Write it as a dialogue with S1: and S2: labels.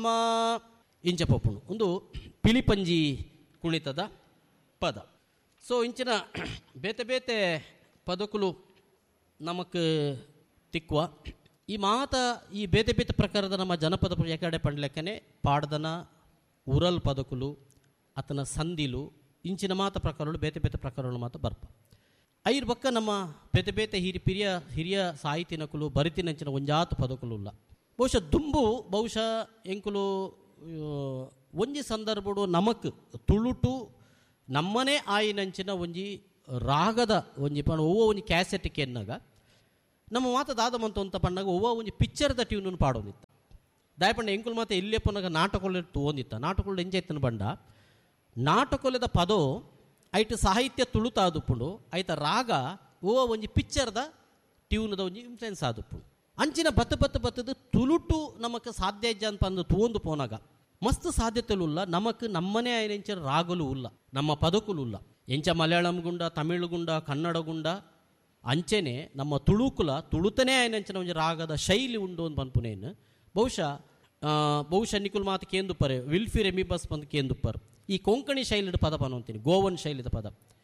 S1: ಇಂಚ ಪೊಪ್ಪುಣು ಒಂದು ಪಿಲಿಪಂಜಿ ಕುಣಿತದ ಪದ. ಸೊ ಇಂಚಿನ ಬೇತೆ ಬೇತೆ ಪದಕುಲು ನಮಕ್ ತಿಕ್ಕುವ ಈ ಮಾತ ಈ ಬೇತೆ ಬೇತೆ ಪ್ರಕಾರದ ನಮ್ಮ ಜನಪದ ಯಾಕಡೆ ಪಂಡ್ಲೆಕ್ಕನೆ ಪಾಡ್ದನ ಉರಲ್ ಪದಕುಲು ಆತನ ಸಂದಿಲು ಇಂಚಿನ ಮಾತ ಪ್ರಕಾರಗಳು ಬೇತೆ ಬೇತೆ ಪ್ರಕಾರಗಳು ಮಾತ ಬರ್ಪ ಐರ್ ಬಕ್ಕ ನಮ್ಮ ಬೇತೆ ಬೇತೆ ಹಿರಿಯ ಸಾಹಿತಿನಕುಲು ಬರಿತಿನಂಚಿನ ಒಂಜಾತು ಪದಕುಲು ಇಲ್ಲ. ಬಹುಶಃ ದುಂಬು ಎಂಕುಲು ಒಂಜಿ ಸಂದರ್ಭಡು ನಮಕ್ ತುಳುಟು ನಮ್ಮನೆ ಆಯಿನಂಚಿನ ಒಂಜಿ ರಾಗದ ಒಂಜಿ ಪಣ ಓವ ಒಂಜಿ ಕ್ಯಾಸೆಟ್ಗೆ ಎನ್ನಾಗ ನಮ್ಮ ಮಾತ ದಾದಮಂತ ಅಂತ ಪಣ್ಣಾಗ ಓವ ಒಂಜಿ ಪಿಕ್ಚರ್ದ ಟ್ಯೂನನ್ನು ಪಾಡೋದಿತ್ತ ದಾಯಪಂಡ ಎಂಕುಲು ಮಾತ ಇಲ್ಲೇ ಪನ್ನಾಗ ನಾಟಕೊಲೆ ತೋಂದಿತ್ತ ನಾಟಕೊಲೆ ಎಂಜಾಯ್ತನ ಬಂಡ ನಾಟಕೊಲೆದ ಪದೋ ಐಟ್ ಸಾಹಿತ್ಯ ತುಳುತ ಆದುಪ್ಪುಂಡು ಐತ ರಾಗ ಓವ ಒಂಜಿ ಪಿಕ್ಚರ್ದ ಟ್ಯೂನದ ಒಂಜಿ ಇನ್ಫ್ಲುಯೆನ್ಸ್ ಆದುಪ್ಪುಂಡು ಅಂಚಿನ ಬತ್ತದ ತುಳುಟು ನಮಕ್ ಸಾಧ್ಯ ಇಜ್ಜ ಅಂತ ಅಂದು ತೋಂದು ಪೋನಾಗ ಮಸ್ತ್ ಸಾಧ್ಯತೆಲು ಇಲ್ಲ ನಮಕ್ ನಮ್ಮನೆ ಆಯ್ನೆಂಚ ರಾಗಲು ಇಲ್ಲ ನಮ್ಮ ಪದಕುಲು ಇಲ್ಲ ಎಂಚ ಮಲಯಾಳಂ ಗುಂಡ ತಮಿಳು ಗುಂಡ ಕನ್ನಡ ಗುಂಡ ಅಂಚೆನೆ ನಮ್ಮ ತುಳುತನೇ ಆಯ್ನೆಂಚಿನ ಒಂಜಿ ರಾಗದ ಶೈಲಿ ಉಂಡು ಅಂತ ಪನ್ಪುನೇನು ಬಹುಶಃ ನಿಕುಲ್ ಮಾತು ಕೇಂದುಪ್ಪರೆ ವಿಲ್ಫಿ ರೆಮಿಬಸ್ ಬಂದು ಕೇಂದುಪ್ಪರ್ ಈ ಕೊಂಕಣಿ ಶೈಲಿದ ಪದ ಪನೋಂತೀನಿ ಗೋವನ್ ಶೈಲಿದ ಪದ